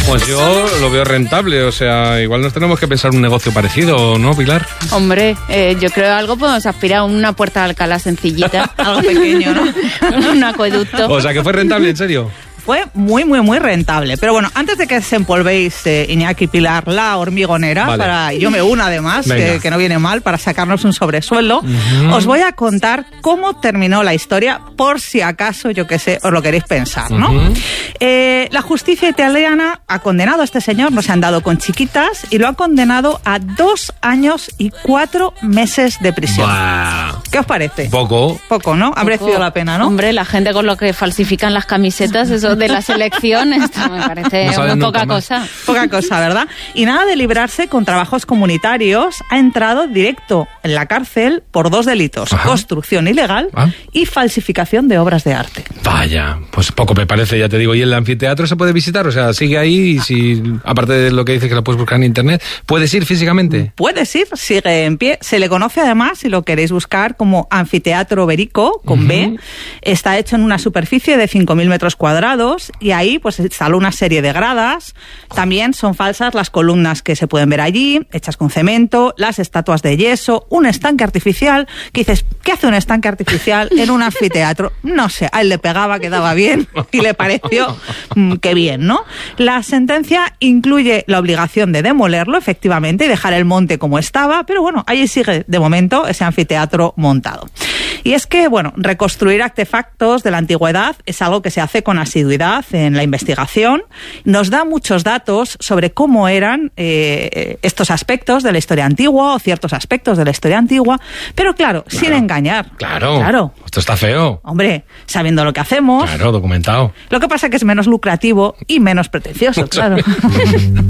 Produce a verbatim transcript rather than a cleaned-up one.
Pues yo lo veo rentable, o sea, igual nos tenemos que pensar un negocio parecido, ¿no, Pilar? Hombre, eh, yo creo que algo podemos aspirar a una puerta de Alcalá sencillita. Algo pequeño, ¿no? Un acueducto. O sea, que fue rentable, ¿en serio? Fue muy, muy, muy rentable. Pero bueno, antes de que desempolvéis, eh, Iñaki y Pilar, la hormigonera, vale. para yo me una además, que, que no viene mal, para sacarnos un sobresueldo, uh-huh. os voy a contar cómo terminó la historia, por si acaso, yo qué sé, os lo queréis pensar, ¿no? Uh-huh. Eh, la justicia italiana ha condenado a este señor, no se han dado con chiquitas, y lo ha condenado a dos años y cuatro meses de prisión. Bah. ¿Qué os parece? Poco. Poco, ¿no? Ha merecido la pena, ¿no? Hombre, la gente con lo que falsifican las camisetas, eso de la selección, esto me parece no muy poca cosa. Poca cosa, ¿verdad? Y nada de librarse con trabajos comunitarios, ha entrado directo en la cárcel por dos delitos: Ajá. construcción ilegal ¿Ah? y falsificación de obras de arte. Vaya, pues poco me parece, ya te digo. ¿Y el anfiteatro se puede visitar? O sea, sigue ahí, y si, aparte de lo que dices que lo puedes buscar en internet, ¿puedes ir físicamente? Puedes ir, sigue en pie. Se le conoce además, si lo queréis buscar, como Anfiteatro Berico, con uh-huh. B. Está hecho en una superficie de cinco mil metros cuadrados, y ahí pues se instaló una serie de gradas. También son falsas las columnas que se pueden ver allí, hechas con cemento, las estatuas de yeso, un estanque artificial, que dices, ¿qué hace un estanque artificial en un anfiteatro? No sé, a él le pegaba, quedaba bien, y le pareció mmm, que bien, ¿no? La sentencia incluye la obligación de demolerlo, efectivamente, y dejar el monte como estaba, pero bueno, allí sigue de momento ese anfiteatro montado. Y es que, bueno, reconstruir artefactos de la antigüedad es algo que se hace con asiduidad en la investigación. Nos da muchos datos sobre cómo eran eh, estos aspectos de la historia antigua o ciertos aspectos de la historia antigua, pero claro, claro sin engañar. Claro, claro. Esto está feo. Hombre, sabiendo lo que hacemos. Claro, documentado. Lo que pasa es que es menos lucrativo y menos pretencioso, claro.